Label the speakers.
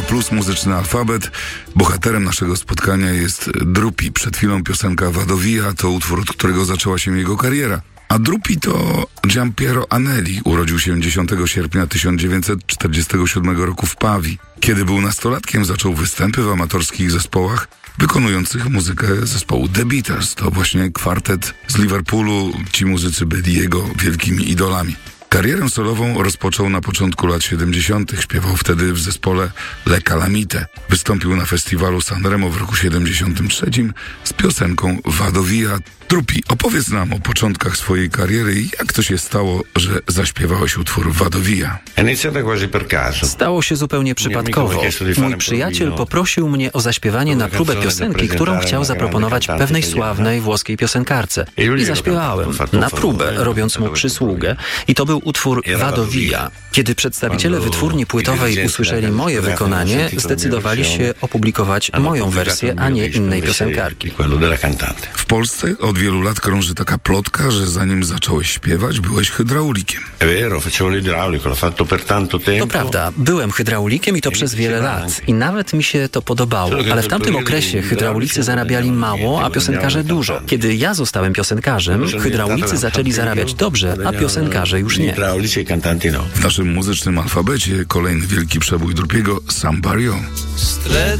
Speaker 1: Radio Plus, muzyczny alfabet. Bohaterem naszego spotkania jest Drupi. Przed chwilą piosenka Vado Via to utwór, od którego zaczęła się jego kariera. A Drupi to Giampiero Anelli. Urodził się 10 sierpnia 1947 roku w Pawii. Kiedy był nastolatkiem, zaczął występy w amatorskich zespołach wykonujących muzykę zespołu The Beatles. To właśnie kwartet z Liverpoolu. Ci muzycy byli jego wielkimi idolami. Karierę solową rozpoczął na początku lat 70. Śpiewał wtedy w zespole Le Calamite. Wystąpił na festiwalu Sanremo w roku 73 z piosenką Vado Via. Drupi, opowiedz nam o początkach swojej kariery i jak to się stało, że zaśpiewałeś utwór Vado Via.
Speaker 2: Stało się zupełnie przypadkowo. Mój przyjaciel poprosił mnie o zaśpiewanie na próbę piosenki, którą chciał zaproponować pewnej sławnej włoskiej piosenkarce. I zaśpiewałem na próbę, robiąc mu przysługę. I to był utwór Vado Via. Kiedy przedstawiciele wytwórni płytowej usłyszeli moje wykonanie, zdecydowali się opublikować moją wersję, a nie innej piosenkarki.
Speaker 1: W Polsce od wielu lat krąży taka plotka, że zanim zacząłeś śpiewać, byłeś hydraulikiem.
Speaker 2: To prawda, byłem hydraulikiem i to przez wiele lat. I nawet mi się to podobało. Ale w tamtym okresie hydraulicy zarabiali mało, a piosenkarze dużo. Kiedy ja zostałem piosenkarzem, hydraulicy zaczęli zarabiać dobrze, a piosenkarze już nie.
Speaker 1: W naszym muzycznym alfabecie kolejny wielki przebój Drupiego, Somebody.